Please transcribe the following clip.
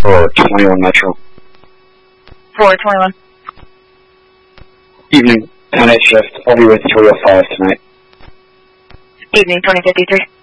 for 21 Metro. 421. Evening, 10-8 shift. I'll be with 305 tonight. Evening, 2053.